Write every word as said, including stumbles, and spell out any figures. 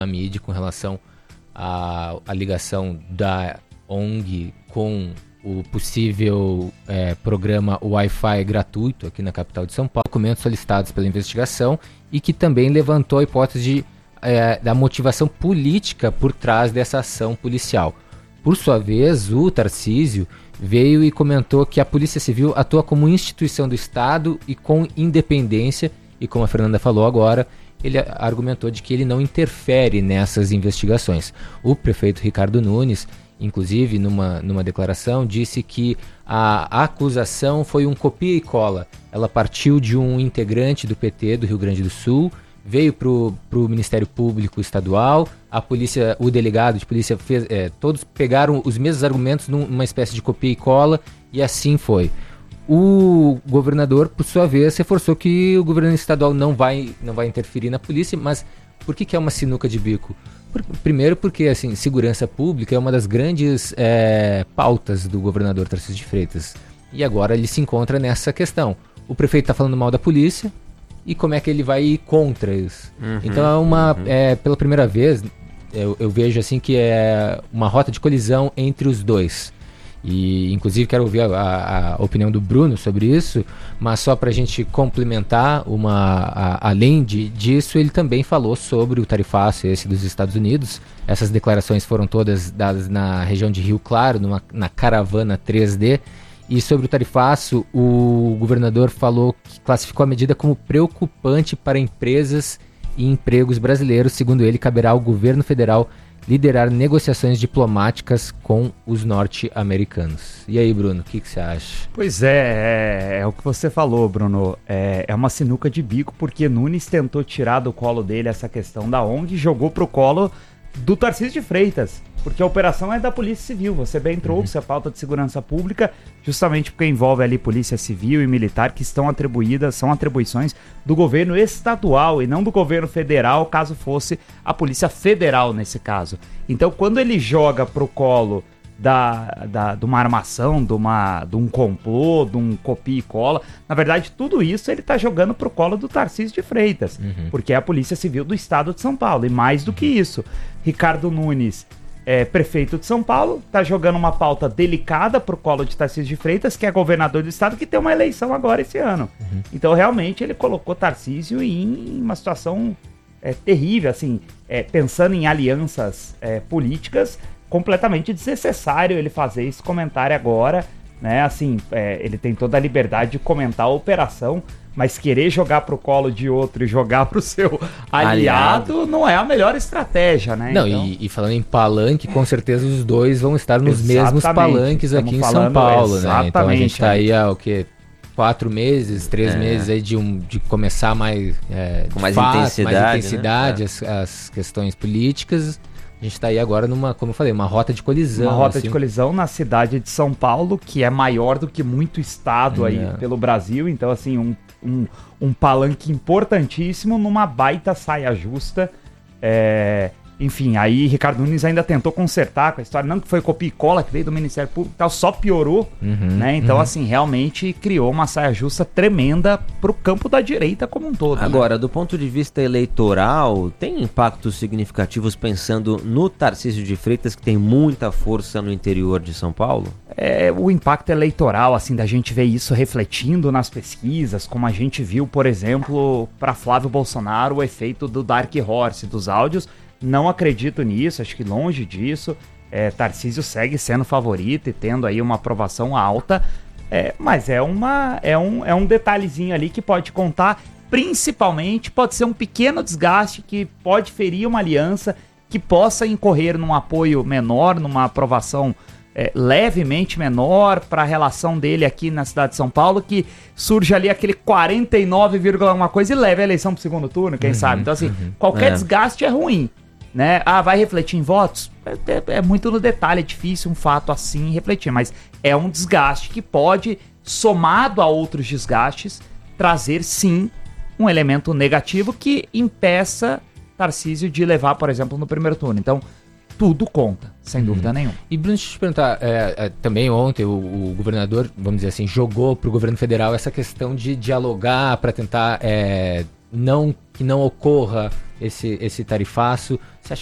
na mídia com relação à, à ligação da O N G com o possível é, programa Wi-Fi gratuito aqui na capital de São Paulo, documentos solicitados pela investigação e que também levantou a hipótese de, é, da motivação política por trás dessa ação policial. Por sua vez, o Tarcísio veio e comentou que a Polícia Civil atua como instituição do Estado e com independência, e como a Fernanda falou agora, ele argumentou de que ele não interfere nessas investigações. O prefeito Ricardo Nunes, inclusive, numa, numa declaração, disse que a acusação foi um copia e cola. Ela partiu de um integrante do P T do Rio Grande do Sul, veio para o Ministério Público Estadual, a polícia, o delegado de polícia fez, é, todos pegaram os mesmos argumentos numa espécie de copia e cola, e assim foi. O governador, por sua vez, reforçou que o governo estadual não vai, não vai interferir na polícia, mas por que, que é uma sinuca de bico? Por, primeiro porque assim, segurança pública é uma das grandes é, pautas do governador Tarcísio de Freitas, e agora ele se encontra nessa questão. O prefeito está falando mal da polícia, e como é que ele vai ir contra isso? Uhum, então é uma, uhum. é, pela primeira vez, eu, eu vejo assim que é uma rota de colisão entre os dois. E inclusive quero ouvir a, a opinião do Bruno sobre isso, mas só para a gente complementar, uma, a, além de, disso, ele também falou sobre o tarifaço esse dos Estados Unidos. Essas declarações foram todas dadas na região de Rio Claro, numa, na caravana três D. E sobre o tarifaço, o governador falou que classificou a medida como preocupante para empresas e empregos brasileiros. Segundo ele, caberá ao governo federal liderar negociações diplomáticas com os norte-americanos. E aí, Bruno, o que, que você acha? Pois é, é, é o que você falou, Bruno. É, é uma sinuca de bico, porque Nunes tentou tirar do colo dele essa questão da O N G e jogou pro colo do Tarcísio de Freitas, porque a operação é da Polícia Civil. Você bem trouxe uhum. a pauta de segurança pública, justamente porque envolve ali Polícia Civil e Militar, que estão atribuídas, são atribuições do governo estadual e não do governo federal, caso fosse a Polícia Federal nesse caso. Então, quando ele joga pro colo da, da, de uma armação, de, uma, de um complô, de um copia e cola, na verdade, tudo isso ele tá jogando pro colo do Tarcísio de Freitas, uhum. porque é a Polícia Civil do Estado de São Paulo. E mais do que isso, Ricardo Nunes, É, prefeito de São Paulo, tá jogando uma pauta delicada pro colo de Tarcísio de Freitas, que é governador do estado, que tem uma eleição agora esse ano. Uhum. Então, realmente, ele colocou Tarcísio em uma situação é, terrível, assim, é, pensando em alianças é, políticas, completamente desnecessário ele fazer esse comentário agora, né? Assim, é, ele tem toda a liberdade de comentar a operação, mas querer jogar pro colo de outro e jogar pro seu aliado, aliado. não é a melhor estratégia, né? Não, então... e, e falando em palanque, com certeza os dois vão estar nos exatamente. mesmos palanques aqui em São Paulo, né? Então a gente tá aí há o quê? Quatro meses, três é. meses aí de, um, de começar mais, é, com mais fato, intensidade, mais intensidade né? as, as questões políticas. A gente está aí agora numa, como eu falei, uma rota de colisão. Uma rota assim. de colisão na cidade de São Paulo, que é maior do que muito estado aí é. pelo Brasil. Então, assim, um, um, um palanque importantíssimo numa baita saia justa. É, enfim, aí Ricardo Nunes ainda tentou consertar com a história, não que foi copia e cola que veio do Ministério Público e tal, só piorou, uhum, né? Então, uhum. assim, realmente criou uma saia justa tremenda pro campo da direita como um todo. Agora, né? do ponto de vista eleitoral, tem impactos significativos pensando no Tarcísio de Freitas, que tem muita força no interior de São Paulo? É, o impacto eleitoral, assim, da gente ver isso refletindo nas pesquisas, como a gente viu, por exemplo, para Flávio Bolsonaro, o efeito do Dark Horse, dos áudios. Não acredito nisso, acho que longe disso. É, Tarcísio segue sendo favorito e tendo aí uma aprovação alta, é, mas é, uma, é, um, é um detalhezinho ali que pode contar, principalmente pode ser um pequeno desgaste que pode ferir uma aliança, que possa incorrer num apoio menor, numa aprovação é, levemente menor para a relação dele aqui na cidade de São Paulo, que surge ali aquele quarenta e nove, alguma coisa e leva a eleição para o segundo turno, quem uhum, sabe. Então assim, uhum. qualquer é. desgaste é ruim. Né? Ah, vai refletir em votos? É, é, é muito no detalhe, é difícil um fato assim refletir, mas é um desgaste que pode, somado a outros desgastes, trazer sim um elemento negativo que impeça Tarcísio de levar, por exemplo, no primeiro turno. Então, tudo conta, sem dúvida uhum. nenhuma. E Bruno, deixa eu te perguntar, é, é, também ontem o, o governador, vamos dizer assim, jogou para o governo federal essa questão de dialogar para tentar... É, não, que não ocorra esse, esse tarifaço? Você acha